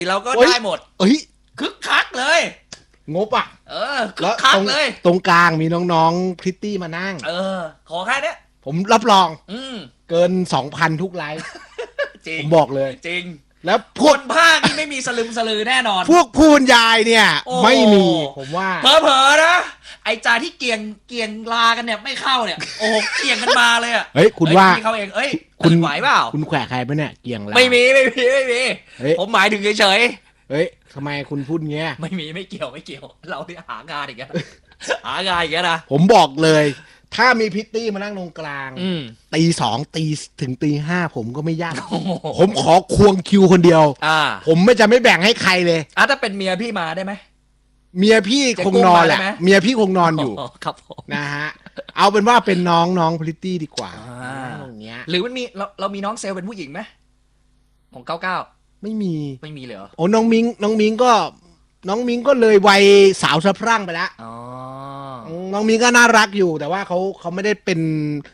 เราก็ได้หมดคึกคักเลยงบอ่ะคึกคักเลยตรงกลางมีน้องๆพริตตี้มานั่งขอแค่นี้ผมรับรองเกิน 2,000 ทุกไลฟ์ผมบอกเลยจริงแล้วพวกภาคนี่ไม่มีสลึมสลือแน่นอนพวกพูนยายเนี่ยไม่มีผมว่าเผลอๆนะไอ้จ่าที่เกี่ยงลากันเนี่ยไม่เข้าเนี่ยโอ้เกี่ยงกันมาเลยอ่ะเฮ้ยคุณว่าเขาเองคุณไหวเปล่าคุณแขวะใครปะเนี่ยเกี่ยงลาไม่มีผมหมายถึงเฉยเฮ้ยทำไมคุณพูดเงี้ยไม่เกี่ยวเราที่หางานอีกแล้วหางานอีกแล้วนะผมบอกเลยถ้ามีพิตตี้มานั่งตรงกลางตี 2ตีถึงตี 5ผมก็ไม่ยากผมขอควงคิวคนเดียวผมจะไม่แบ่งให้ใครเลยถ้าเป็นเมียพี่มาได้ไหมเมียพี่คงนอนแหละเมียพี่คงนอนอยู่ครับนะฮะเอาเป็นว่าเป็นน้องพริตตี้ดีกว่าตรงเนี้ยหรือมันมีเรามีน้องเซลเป็นผู้หญิงไหมของ99ไม่มีเลยเหรอโอ้น้องมิงก็เลยวัยสาวสะพรั่งไปแล้วน้องมิงก็น่ารักอยู่แต่ว่าเขาไม่ได้เป็น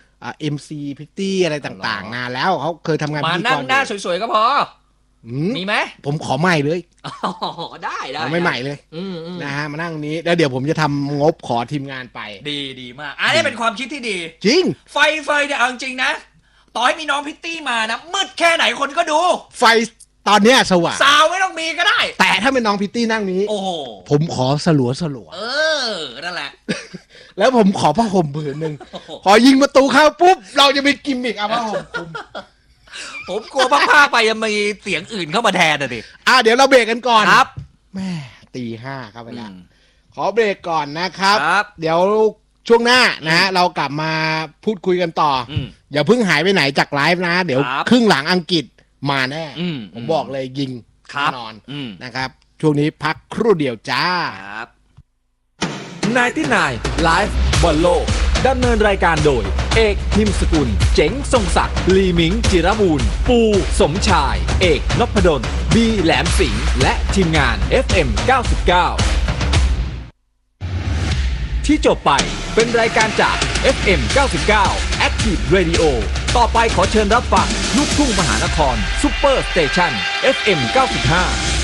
MC พริตตี้อะไรต่างๆนานแล้วเขาเคยทำงานมานั่งหน้าสวยๆก็พอมีไหมผมขอใหม่เลยได้ไม่ใหม่เลยนะฮะมานั่งนี้แล้วเดี๋ยวผมจะทำงบขอทีมงานไปดีมากอันนี้เป็นความคิดที่ดีจริงไฟเนี่ยเอาจริงนะต่อให้มีน้องพิตตี้มานะมืดแค่ไหนคนก็ดูไฟตอนเนี้ยสว่างสาวไม่ต้องมีก็ได้แต่ถ้าเป็นน้องพิตตี้นั่งนี้โอ้โหผมขอสลัวนั่นแหละแล้วผมขอผ้าห่มผืนหนึ่งพอยิงประตูเข้าปุ๊บเราจะมีกิมมิกเอาผ้าห่มคลุมผมกลัวผ้าไปยังมีเสียงอื่นเข้ามาแทนดิเดี๋ยวเราเบรกกันก่อนครับแม่ตี 5ครับไปแล้วขอเบรกก่อนนะครับเดี๋ยวช่วงหน้านะฮะเรากลับมาพูดคุยกันต่ออย่าเพิ่งหายไปไหนจากไลฟ์นะเดี๋ยวครึ่งหลังอังกฤษมาแน่ผมบอกเลยยิงแน่นอนนะครับช่วงนี้พักครู่เดียวจ้า 99 ไลฟ์บอลโลกดำเนินรายการโดยเอกนิมสกุลเจ๋งทรงศักดิ์ลีมิงจิรบูรณ์ปูสมชายเอกนพดลบีแหลมสิงห์และทีมงาน FM 99ที่จบไปเป็นรายการจาก FM 99 Active Radio ต่อไปขอเชิญรับฟังลูกทุ่งมหานครซุปเปอร์สเตชัน FM 95